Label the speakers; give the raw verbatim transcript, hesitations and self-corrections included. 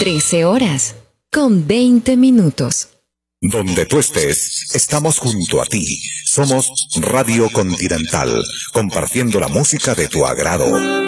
Speaker 1: trece horas, con veinte minutos.
Speaker 2: Donde tú estés, estamos junto a ti. Somos Radio Continental, compartiendo la música de tu agrado.